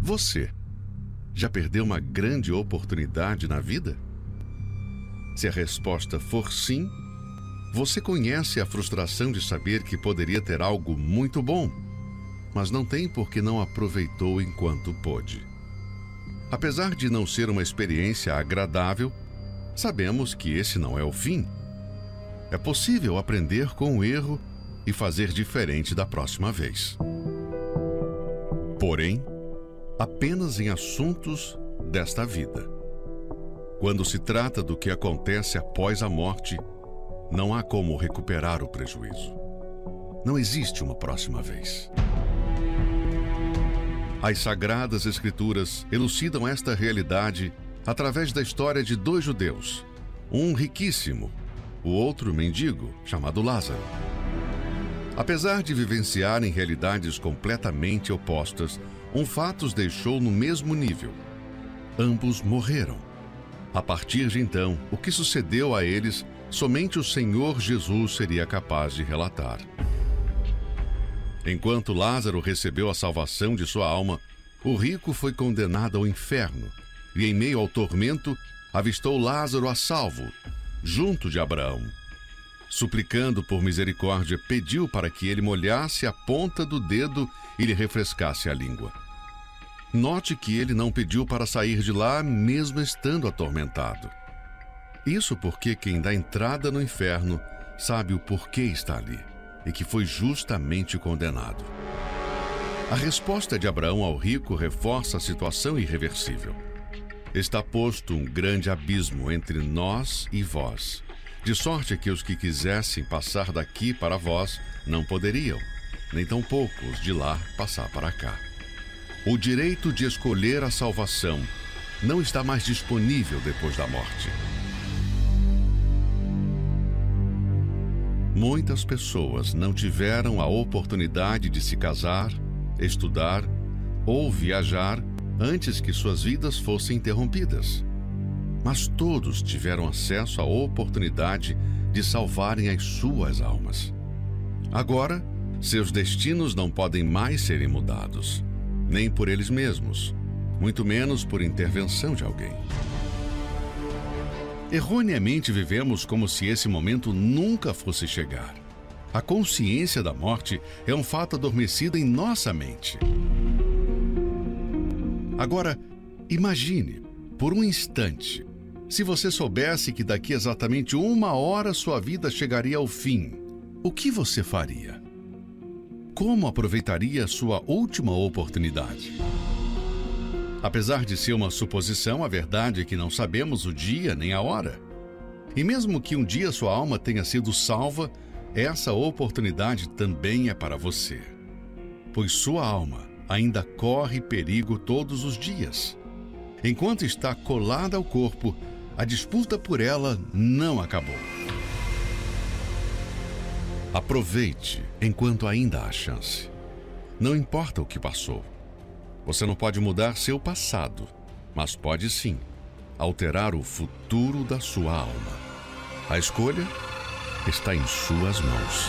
Você já perdeu uma grande oportunidade na vida? Se a resposta for sim, você conhece a frustração de saber que poderia ter algo muito bom, mas não tem porque não aproveitou enquanto pôde. Apesar de não ser uma experiência agradável, sabemos que esse não é o fim. É possível aprender com o erro e fazer diferente da próxima vez. Porém, apenas em assuntos desta vida. Quando se trata do que acontece após a morte, não há como recuperar o prejuízo. Não existe uma próxima vez. As Sagradas Escrituras elucidam esta realidade através da história de dois judeus, um riquíssimo, o outro mendigo, chamado Lázaro. Apesar de vivenciarem realidades completamente opostas, um fato os deixou no mesmo nível. Ambos morreram. A partir de então, o que sucedeu a eles, somente o Senhor Jesus seria capaz de relatar. Enquanto Lázaro recebeu a salvação de sua alma, o rico foi condenado ao inferno e, em meio ao tormento, avistou Lázaro a salvo, junto de Abraão. Suplicando por misericórdia, pediu para que ele molhasse a ponta do dedo e lhe refrescasse a língua. Note que ele não pediu para sair de lá, mesmo estando atormentado. Isso porque quem dá entrada no inferno sabe o porquê está ali e que foi justamente condenado. A resposta de Abraão ao rico reforça a situação irreversível. Está posto um grande abismo entre nós e vós, de sorte que os que quisessem passar daqui para vós não poderiam, nem tampouco os de lá passar para cá. O direito de escolher a salvação não está mais disponível depois da morte. Muitas pessoas não tiveram a oportunidade de se casar, estudar ou viajar antes que suas vidas fossem interrompidas. Mas todos tiveram acesso à oportunidade de salvarem as suas almas. Agora, seus destinos não podem mais serem mudados, nem por eles mesmos, muito menos por intervenção de alguém. Erroneamente vivemos como se esse momento nunca fosse chegar. A consciência da morte é um fato adormecido em nossa mente. Agora, imagine, por um instante, se você soubesse que daqui exatamente 1 hora sua vida chegaria ao fim, o que você faria? Como aproveitaria sua última oportunidade? Apesar de ser uma suposição, a verdade é que não sabemos o dia nem a hora. E mesmo que um dia sua alma tenha sido salva, essa oportunidade também é para você. Pois sua alma ainda corre perigo todos os dias. Enquanto está colada ao corpo, a disputa por ela não acabou. Aproveite enquanto ainda há chance. Não importa o que passou. Você não pode mudar seu passado, mas pode sim alterar o futuro da sua alma. A escolha está em suas mãos.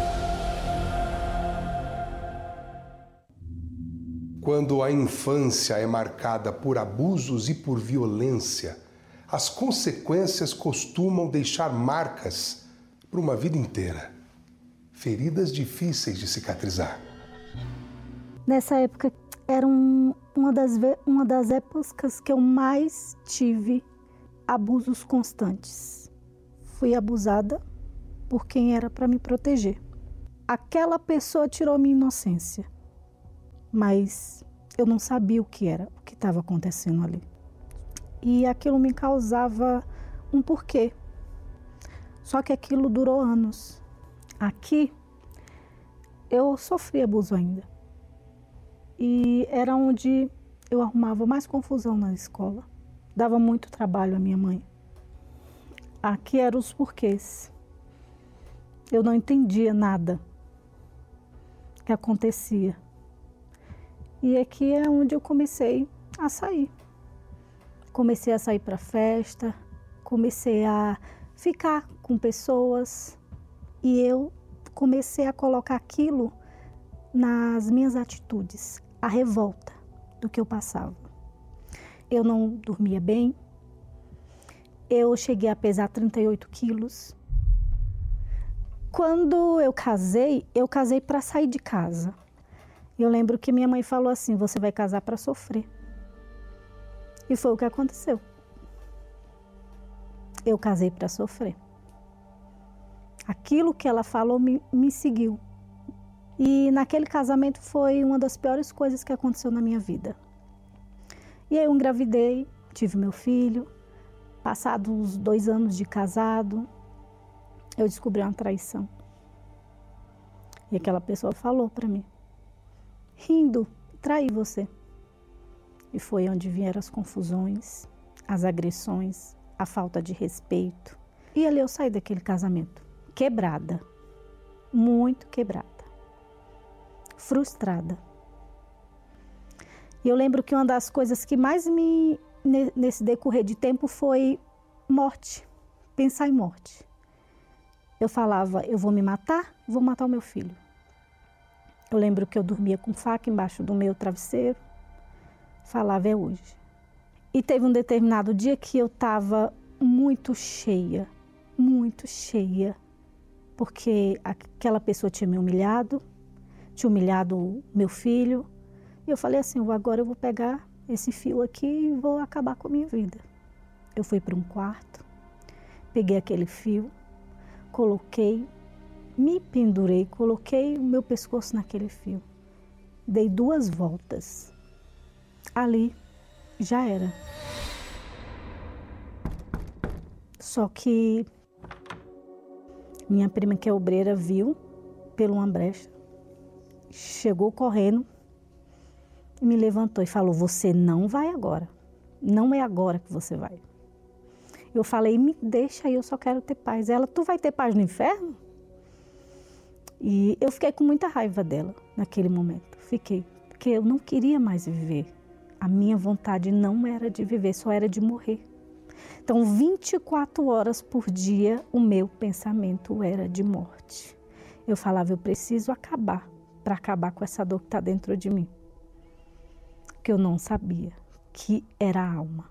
Quando a infância é marcada por abusos e por violência, as consequências costumam deixar marcas por uma vida inteira. Feridas difíceis de cicatrizar. Nessa época, era uma das épocas que eu mais tive abusos constantes. Fui abusada por quem era para me proteger. Aquela pessoa tirou minha inocência, mas eu não sabia o que estava acontecendo ali. E aquilo me causava um porquê. Só que aquilo durou anos. Aqui, eu sofri abuso ainda. E era onde eu arrumava mais confusão na escola. Dava muito trabalho à minha mãe. Aqui eram os porquês. Eu não entendia nada que acontecia. E aqui é onde eu comecei a sair. Comecei a sair para festa, comecei a ficar com pessoas e eu comecei a colocar aquilo nas minhas atitudes. A revolta. do que eu passava. Eu não dormia bem. Eu cheguei a pesar 38 quilos. Quando eu casei para sair de casa. Eu lembro que minha mãe falou assim, você vai casar para sofrer. E foi o que aconteceu. Eu casei para sofrer. Aquilo que ela falou me seguiu. E naquele casamento foi uma das piores coisas que aconteceu na minha vida. E aí eu engravidei, tive meu filho. Passados 2 anos de casado, eu descobri uma traição. E aquela pessoa falou para mim, rindo, traí você. E foi onde vieram as confusões, as agressões, a falta de respeito. E ali eu saí daquele casamento, quebrada, muito quebrada, frustrada. E eu lembro que uma das coisas que mais nesse decorrer de tempo foi morte, pensar em morte. Eu falava, eu vou me matar, vou matar o meu filho. Eu lembro que eu dormia com faca embaixo do meu travesseiro, falava, é hoje. E teve um determinado dia que eu estava muito cheia, porque aquela pessoa tinha me humilhado, tinha humilhado o meu filho, e eu falei assim, agora eu vou pegar esse fio aqui e vou acabar com a minha vida. Eu fui para um quarto, peguei aquele fio, coloquei, me pendurei, coloquei o meu pescoço naquele fio. Dei 2 voltas. Ali já era. Só que minha prima, que é obreira, viu por uma brecha, chegou correndo, me levantou e falou, você não vai agora, não é agora que você vai. Eu falei, me deixa aí, eu só quero ter paz. Ela, tu vai ter paz no inferno? E eu fiquei com muita raiva dela naquele momento, fiquei, porque eu não queria mais viver. A minha vontade não era de viver, só era de morrer. Então, 24 horas por dia, o meu pensamento era de morte. Eu falava, eu preciso acabar, para acabar com essa dor que está dentro de mim. Que eu não sabia que era a alma.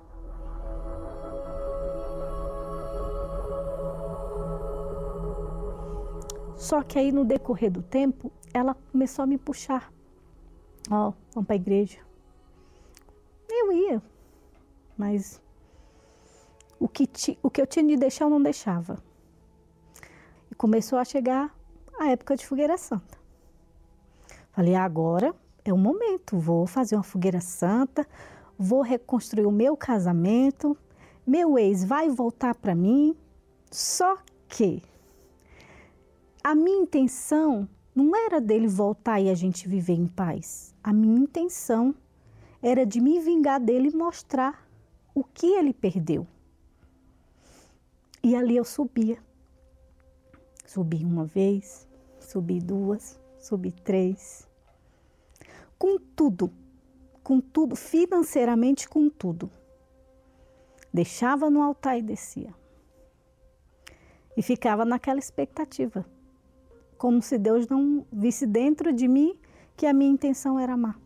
Só que aí no decorrer do tempo, ela começou a me puxar. Vamos para a igreja. Eu ia, mas o que eu tinha de deixar eu não deixava. E começou a chegar a época de fogueira santa. Falei, agora é o momento, vou fazer uma fogueira santa, vou reconstruir o meu casamento, meu ex vai voltar para mim, só que a minha intenção não era dele voltar e a gente viver em paz. A minha intenção era de me vingar dele e mostrar o que ele perdeu. E ali eu subia. Subi 1 vez, subi 2, subi 3. Com tudo, financeiramente com tudo. Deixava no altar e descia. E ficava naquela expectativa. Como se Deus não visse dentro de mim que a minha intenção era amar.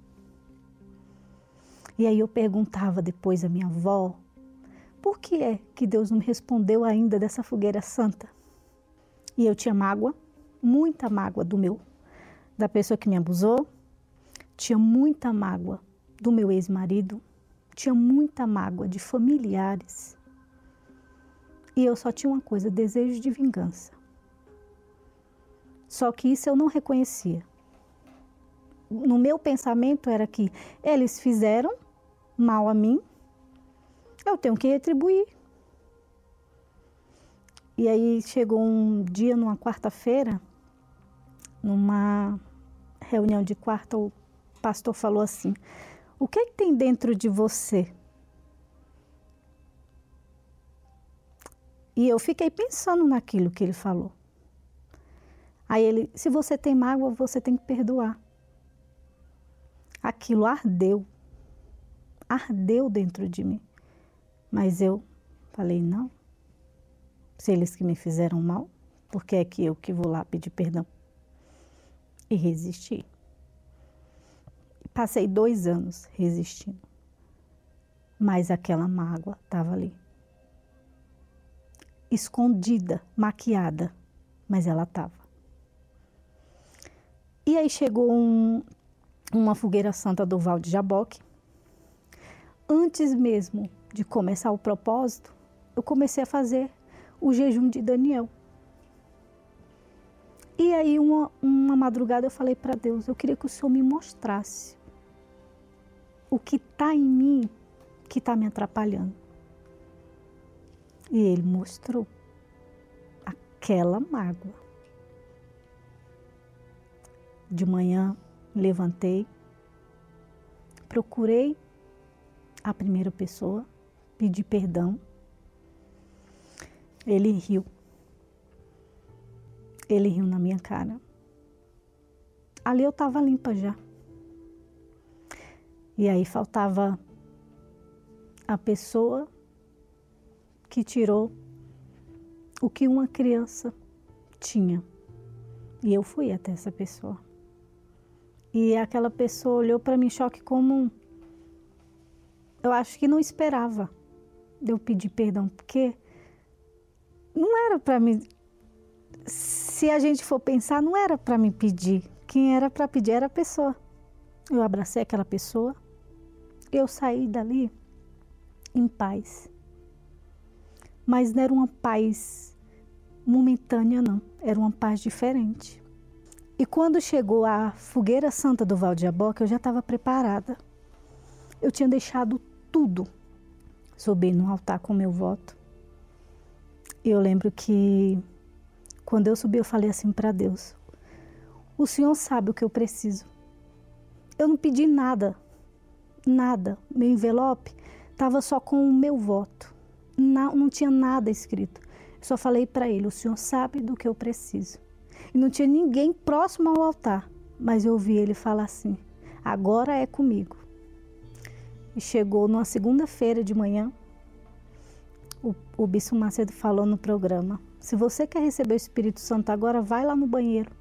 E aí eu perguntava depois à minha avó, por que é que Deus não me respondeu ainda dessa fogueira santa? E eu tinha mágoa, muita mágoa da pessoa que me abusou, tinha muita mágoa do meu ex-marido, tinha muita mágoa de familiares. E eu só tinha uma coisa, desejo de vingança. Só que isso eu não reconhecia. No meu pensamento era que eles fizeram mal a mim, eu tenho que retribuir. E aí chegou um dia, numa quarta-feira, numa reunião de quarta, o pastor falou assim, o que é que tem dentro de você? E eu fiquei pensando naquilo que ele falou. Aí ele, se você tem mágoa, você tem que perdoar. Aquilo ardeu dentro de mim. Mas eu falei, não. Se eles que me fizeram mal, por que é que eu que vou lá pedir perdão? E resisti. Passei 2 anos resistindo. Mas aquela mágoa estava ali. Escondida, maquiada, mas ela estava. E aí chegou uma fogueira santa do Val de Jaboque. Antes mesmo de começar o propósito, eu comecei a fazer o jejum de Daniel. E aí uma madrugada eu falei para Deus, eu queria que o Senhor me mostrasse o que está em mim que está me atrapalhando. E Ele mostrou aquela mágoa. De manhã, levantei, procurei a primeira pessoa, pedi perdão. Ele riu. Ele riu na minha cara. Ali eu estava limpa já. E aí faltava a pessoa que tirou o que uma criança tinha. E eu fui até essa pessoa. E aquela pessoa olhou para mim em choque comum. Eu acho que não esperava eu pedir perdão, porque não era para mim. Se a gente for pensar, não era para me pedir. Quem era para pedir era a pessoa. Eu abracei aquela pessoa. Eu saí dali em paz. Mas não era uma paz momentânea, não. Era uma paz diferente. E quando chegou a fogueira santa do Val de Jaboque, eu já estava preparada. Eu tinha deixado tudo. Subi no altar com meu voto. E eu lembro que quando eu subi, eu falei assim para Deus: o Senhor sabe o que eu preciso. Eu não pedi nada, nada. Meu envelope estava só com o meu voto. Não tinha nada escrito. Eu só falei para Ele: o Senhor sabe do que eu preciso. E não tinha ninguém próximo ao altar, mas eu ouvi Ele falar assim: agora é comigo. E chegou numa segunda-feira de manhã, o Bispo Macedo falou no programa: se você quer receber o Espírito Santo agora, vai lá no banheiro.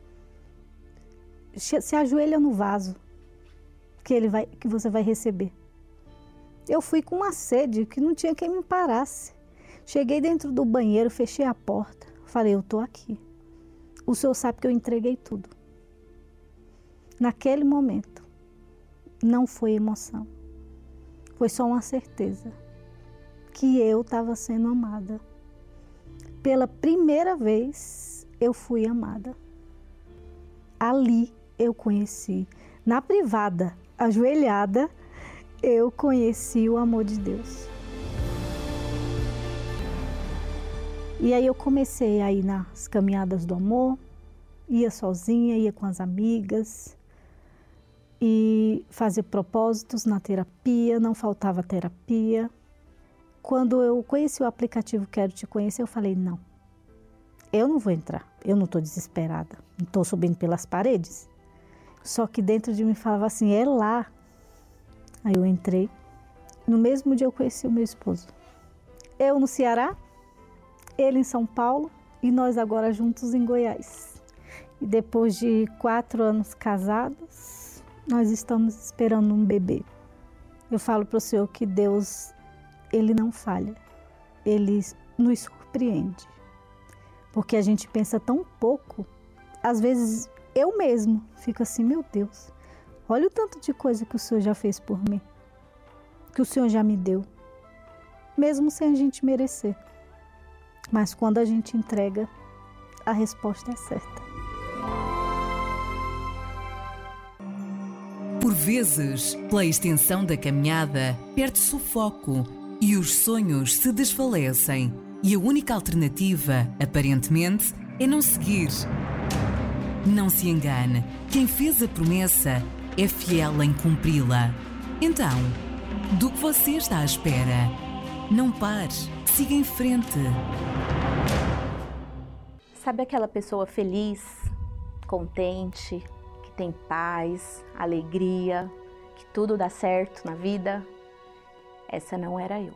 Se ajoelha no vaso, que você vai receber. Eu fui com uma sede que não tinha quem me parasse. Cheguei dentro do banheiro, fechei a porta, falei: eu estou aqui. O Senhor sabe que eu entreguei tudo. Naquele momento, não foi emoção. Foi só uma certeza que eu estava sendo amada. Pela primeira vez, eu fui amada. Ali eu conheci, na privada, ajoelhada, eu conheci o amor de Deus. E aí eu comecei a ir nas caminhadas do amor, ia sozinha, ia com as amigas, e fazer propósitos na terapia, não faltava terapia. Quando eu conheci o aplicativo Quero Te Conhecer, eu falei: não, eu não vou entrar, eu não estou desesperada, não estou subindo pelas paredes. Só que dentro de mim falava assim: é lá. Aí eu entrei. No mesmo dia eu conheci o meu esposo. Eu no Ceará, ele em São Paulo e nós agora juntos em Goiás. E depois de 4 anos casados, nós estamos esperando um bebê. Eu falo para o Senhor que Deus, Ele não falha. Ele nos surpreende. Porque a gente pensa tão pouco. Às vezes eu mesmo fico assim: meu Deus, olha o tanto de coisa que o Senhor já fez por mim. Que o Senhor já me deu. Mesmo sem a gente merecer. Mas quando a gente entrega, a resposta é certa. Por vezes, pela extensão da caminhada, perde-se o foco e os sonhos se desfalecem. E a única alternativa, aparentemente, é não seguir. Não se engane, quem fez a promessa é fiel em cumpri-la. Então, do que você está à espera? Não pare, siga em frente. Sabe aquela pessoa feliz, contente, que tem paz, alegria, que tudo dá certo na vida? Essa não era eu.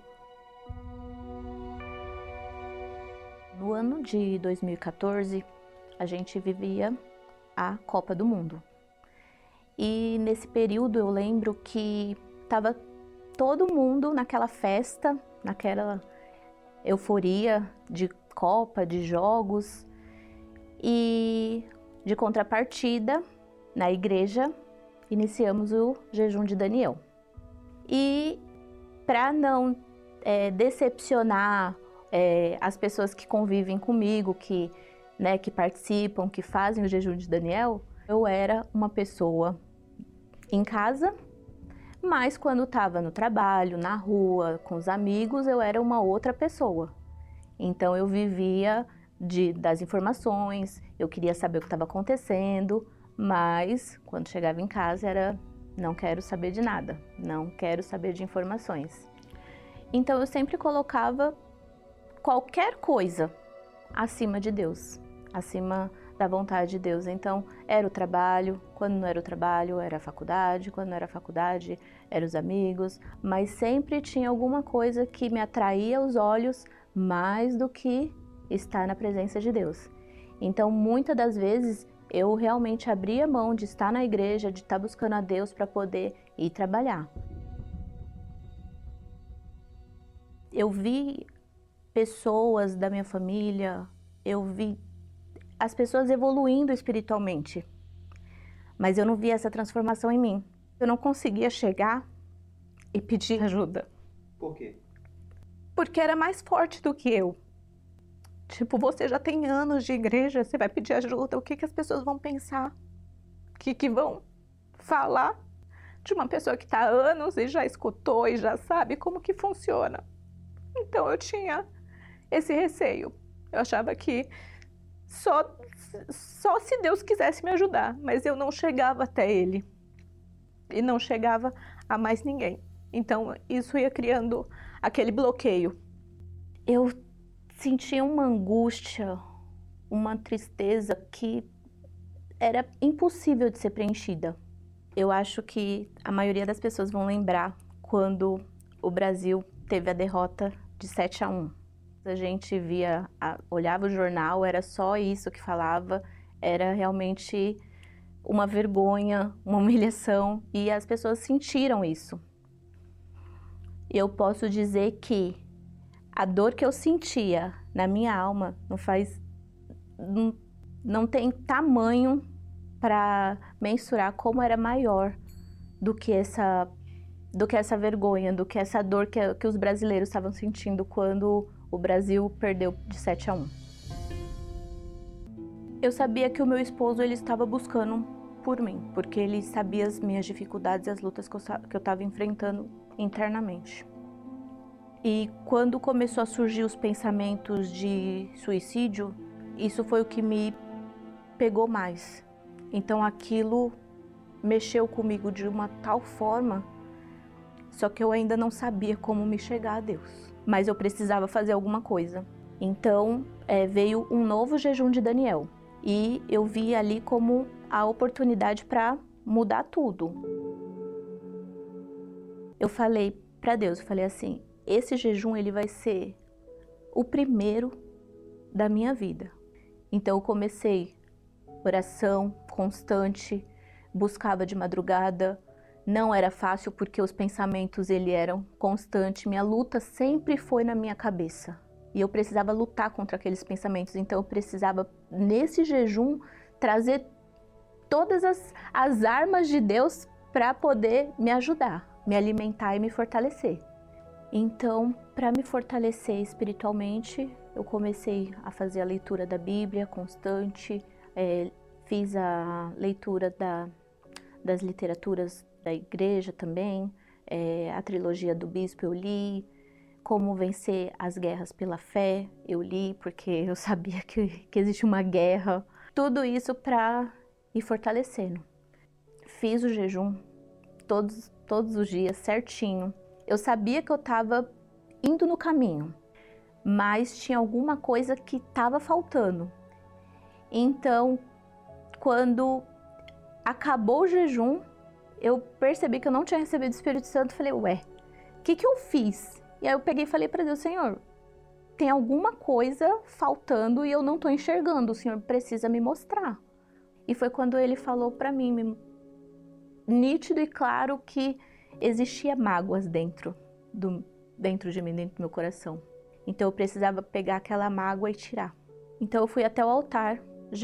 No ano de 2014, a gente vivia a Copa do Mundo. E nesse período eu lembro que estava todo mundo naquela festa, naquela euforia de Copa, de jogos, e de contrapartida, na igreja, iniciamos o jejum de Daniel. E para não decepcionar as pessoas que convivem comigo, que participam, que fazem o jejum de Daniel, eu era uma pessoa em casa, mas quando estava no trabalho, na rua, com os amigos, eu era uma outra pessoa. Então eu vivia das informações, eu queria saber o que estava acontecendo, mas quando chegava em casa era não quero saber de nada, não quero saber de informações. Então eu sempre colocava qualquer coisa acima de Deus, acima da vontade de Deus. Então era o trabalho, quando não era o trabalho era a faculdade, quando não era a faculdade eram os amigos, mas sempre tinha alguma coisa que me atraía os olhos mais do que estar na presença de Deus. Então muitas das vezes eu realmente abria mão de estar na igreja, de estar buscando a Deus para poder ir trabalhar. Eu vi pessoas da minha família, eu vi as pessoas evoluindo espiritualmente, mas eu não via essa transformação em mim. Eu não conseguia chegar e pedir ajuda. Por quê? Porque era mais forte do que eu. Tipo, você já tem anos de igreja, você vai pedir ajuda, o que as pessoas vão pensar? O que vão falar de uma pessoa que está há anos e já escutou e já sabe como que funciona? Então eu tinha esse receio. Eu achava que só se Deus quisesse me ajudar, mas eu não chegava até Ele. E não chegava a mais ninguém. Então isso ia criando aquele bloqueio. Eu sentia uma angústia, uma tristeza que era impossível de ser preenchida. Eu acho que a maioria das pessoas vão lembrar quando o Brasil teve a derrota de 7-1. A gente olhava o jornal, era só isso que falava, era realmente uma vergonha, uma humilhação, e as pessoas sentiram isso. Eu posso dizer que a dor que eu sentia na minha alma não tem tamanho para mensurar como era maior do que essa vergonha, do que essa dor que os brasileiros estavam sentindo quando o Brasil perdeu de 7-1. Eu sabia que o meu esposo ele estava buscando por mim, porque ele sabia as minhas dificuldades e as lutas que eu estava enfrentando internamente. E quando começou a surgir os pensamentos de suicídio, isso foi o que me pegou mais. Então aquilo mexeu comigo de uma tal forma, só que eu ainda não sabia como me chegar a Deus. Mas eu precisava fazer alguma coisa. Então veio um novo jejum de Daniel. E eu vi ali como a oportunidade para mudar tudo. Eu falei para Deus, eu falei assim, esse jejum ele vai ser o primeiro da minha vida. Então eu comecei oração constante, buscava de madrugada. Não era fácil porque os pensamentos eram constantes. Minha luta sempre foi na minha cabeça. E eu precisava lutar contra aqueles pensamentos. Então eu precisava, nesse jejum, trazer todas as armas de Deus para poder me ajudar, me alimentar e me fortalecer. Então, para me fortalecer espiritualmente, eu comecei a fazer a leitura da Bíblia constante, fiz a leitura das literaturas da igreja também, a trilogia do bispo eu li, Como Vencer as Guerras pela Fé eu li, porque eu sabia que existe uma guerra. Tudo isso para ir fortalecendo. Fiz o jejum todos os dias certinho. Eu sabia que eu estava indo no caminho, mas tinha alguma coisa que estava faltando. Então, quando acabou o jejum, eu percebi que eu não tinha recebido o Espírito Santo. Falei, ué, o que eu fiz? E aí eu peguei e falei para Deus, Senhor, tem alguma coisa faltando e eu não estou enxergando. O Senhor precisa me mostrar. E foi quando Ele falou para mim, nítido e claro que existia mágoas dentro de mim, dentro do meu coração. Então eu precisava pegar aquela mágoa e tirar. Então eu fui até o altar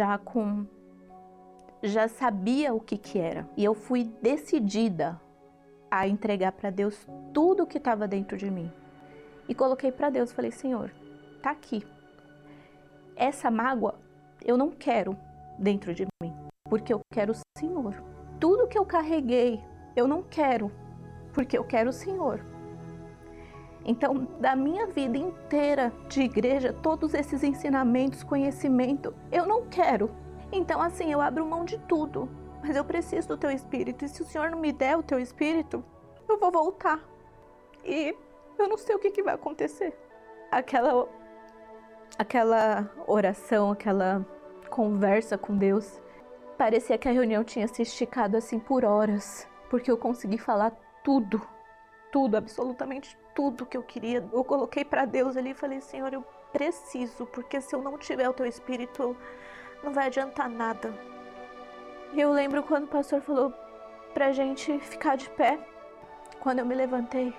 já sabia o que era. E eu fui decidida a entregar para Deus tudo o que estava dentro de mim. E coloquei para Deus, falei: Senhor, tá aqui. Essa mágoa eu não quero dentro de mim, porque eu quero o Senhor. Tudo que eu carreguei, eu não quero, porque eu quero o Senhor. Então, da minha vida inteira de igreja, todos esses ensinamentos, conhecimento, eu não quero. Então, assim, eu abro mão de tudo, mas eu preciso do Teu Espírito. E se o Senhor não me der o Teu Espírito, eu vou voltar. E eu não sei o que vai acontecer. Aquela oração, aquela conversa com Deus, parecia que a reunião tinha se esticado assim por horas, porque eu consegui falar tudo, absolutamente tudo que eu queria. Eu coloquei para Deus ali e falei: Senhor, eu preciso, porque se eu não tiver o Teu Espírito, não vai adiantar nada. E eu lembro quando o pastor falou pra gente ficar de pé. Quando eu me levantei,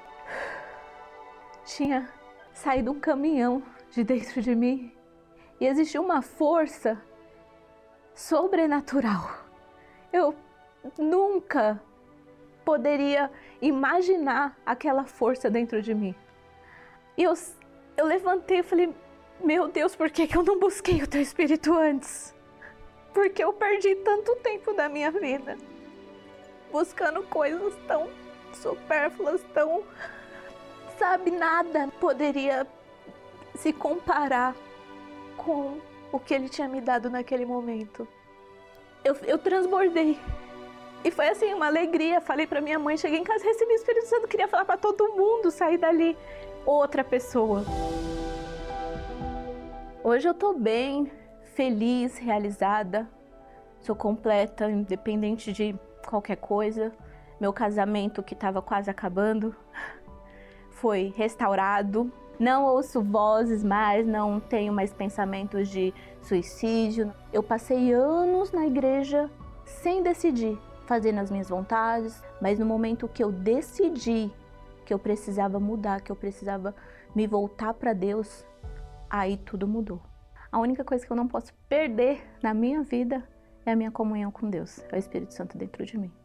tinha saído um caminhão de dentro de mim e existia uma força sobrenatural. Eu nunca poderia imaginar aquela força dentro de mim. E eu levantei e falei: meu Deus, por que eu não busquei o Teu Espírito antes? Porque eu perdi tanto tempo da minha vida buscando coisas tão supérfluas, tão... Sabe, nada poderia se comparar com o que Ele tinha me dado naquele momento. Eu transbordei. E foi assim, uma alegria. Falei pra minha mãe, cheguei em casa, recebi o Espírito Santo, queria falar pra todo mundo, sair dali outra pessoa. Hoje eu tô bem, feliz, realizada, sou completa, independente de qualquer coisa. Meu casamento, que estava quase acabando, foi restaurado. Não ouço vozes mais, não tenho mais pensamentos de suicídio. Eu passei anos na igreja sem decidir, fazendo as minhas vontades, mas no momento que eu decidi que eu precisava mudar, que eu precisava me voltar para Deus, aí tudo mudou. A única coisa que eu não posso perder na minha vida é a minha comunhão com Deus, é o Espírito Santo dentro de mim.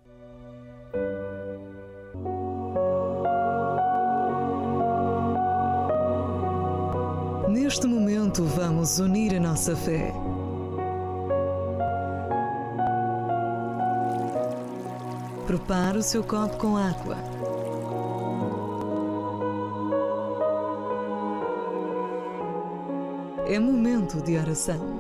Neste momento vamos unir a nossa fé. Prepare o seu copo com água. É momento de oração.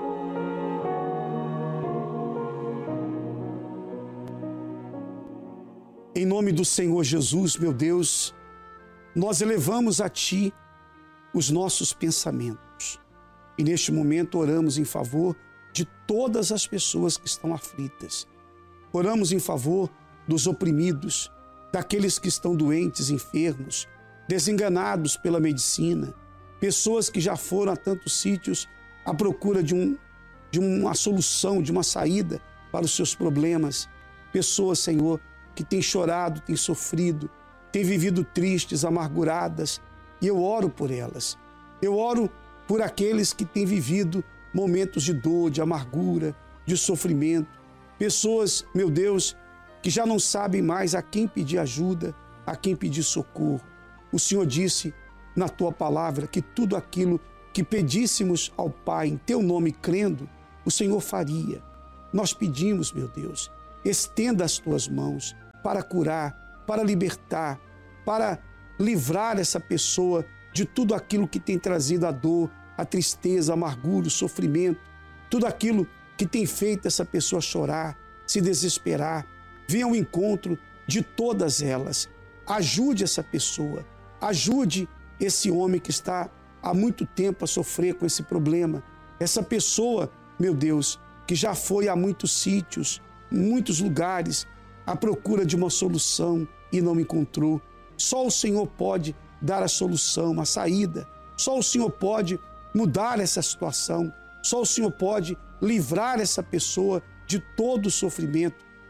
Em nome do Senhor Jesus, meu Deus, nós elevamos a Ti os nossos pensamentos. E neste momento oramos em favor de todas as pessoas que estão aflitas. Oramos em favor dos oprimidos, daqueles que estão doentes, enfermos, desenganados pela medicina, pessoas que já foram a tantos sítios à procura de uma solução, de uma saída para os seus problemas. Pessoas, Senhor, que têm chorado, têm sofrido, têm vivido tristes, amarguradas, e eu oro por elas. Eu oro por aqueles que têm vivido momentos de dor, de amargura, de sofrimento. Pessoas, meu Deus, que já não sabem mais a quem pedir ajuda, a quem pedir socorro. O Senhor disse na Tua palavra que tudo aquilo que pedíssemos ao Pai em Teu nome crendo, o Senhor faria. Nós pedimos, meu Deus, estenda as Tuas mãos para curar, para libertar, para livrar essa pessoa de tudo aquilo que tem trazido a dor, a tristeza, a amargura, o sofrimento, tudo aquilo que tem feito essa pessoa chorar, se desesperar. Venha ao encontro de todas elas. Ajude essa pessoa, ajude esse homem que está há muito tempo a sofrer com esse problema. Essa pessoa, meu Deus, que já foi a muitos sítios, em muitos lugares, à procura de uma solução e não encontrou. Só o Senhor pode dar a solução, a saída. Só o Senhor pode mudar essa situação. Só o Senhor pode livrar essa pessoa de todo o sofrimento.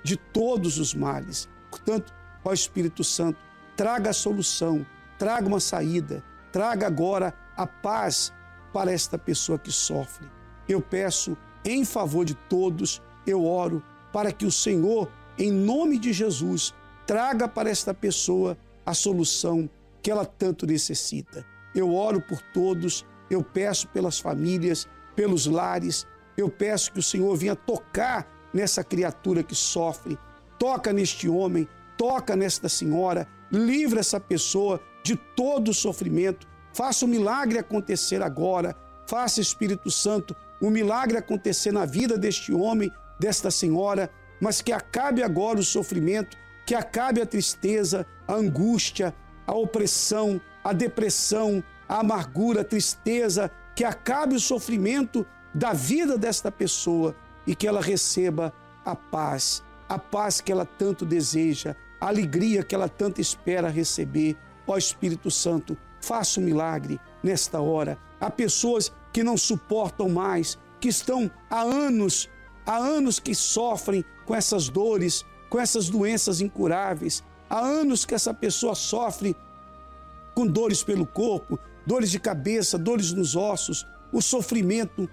de todos os males. Portanto, ó Espírito Santo, traga a solução, traga uma saída, traga agora a paz para esta pessoa que sofre. Eu peço em favor de todos, eu oro para que o Senhor, em nome de Jesus, traga para esta pessoa a solução que ela tanto necessita. Eu oro por todos, eu peço pelas famílias, pelos lares, eu peço que o Senhor venha tocar nessa criatura que sofre, toca neste homem, toca nesta senhora, livra essa pessoa de todo o sofrimento, faça o milagre acontecer agora, faça, Espírito Santo, o milagre acontecer na vida deste homem, desta senhora, mas que acabe agora o sofrimento, que acabe a tristeza, a angústia, a opressão, a depressão, a amargura, a tristeza, que acabe o sofrimento da vida desta pessoa e que ela receba a paz que ela tanto deseja, a alegria que ela tanto espera receber. Ó Espírito Santo, faça um milagre nesta hora. Há pessoas que não suportam mais, que estão há anos que sofrem com essas dores, com essas doenças incuráveis. Há anos que essa pessoa sofre com dores pelo corpo, dores de cabeça, dores nos ossos. O sofrimento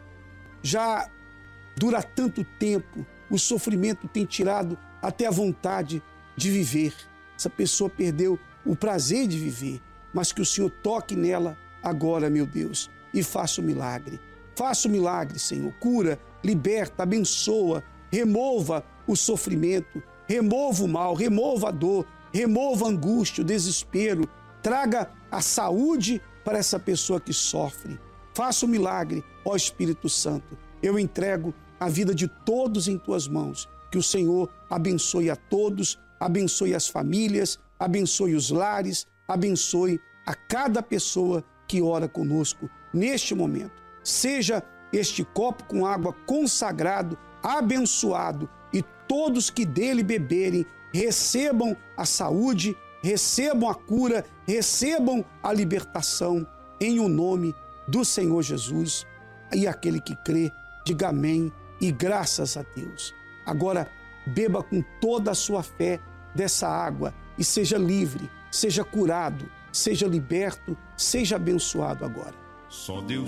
já dura tanto tempo, o sofrimento tem tirado até a vontade de viver. Essa pessoa perdeu o prazer de viver, mas que o Senhor toque nela agora, meu Deus, e faça o milagre. Faça o milagre, Senhor. Cura, liberta, abençoa, remova o sofrimento, remova o mal, remova a dor, remova a angústia, o desespero. Traga a saúde para essa pessoa que sofre. Faça o milagre, ó Espírito Santo. Eu entrego a vida de todos em tuas mãos. Que o Senhor abençoe a todos, abençoe as famílias, abençoe os lares, abençoe a cada pessoa que ora conosco neste momento. Seja este copo com água consagrado, abençoado, e todos que dele beberem recebam a saúde, recebam a cura, recebam a libertação, em o nome do Senhor Jesus. E aquele que crê, diga amém e graças a Deus. Agora, beba com toda a sua fé dessa água e seja livre, seja curado, seja liberto, seja abençoado agora. Só Deus